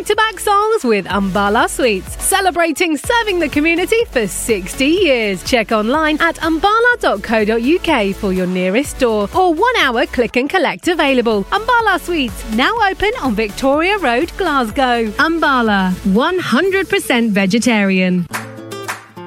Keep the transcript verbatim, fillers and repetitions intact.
back-to-back songs with Umbala Sweets, celebrating serving the community for sixty years. Check online at umbala dot co dot uk for your nearest store or one-hour click and collect available. Umbala Sweets, now open on Victoria Road, Glasgow. Umbala, one hundred percent vegetarian.